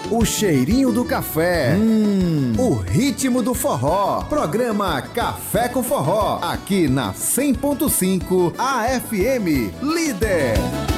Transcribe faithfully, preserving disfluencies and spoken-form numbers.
O cheirinho do café. Hum, o ritmo do forró. Programa Café com Forró. Aqui na cem ponto cinco A F M. Líder.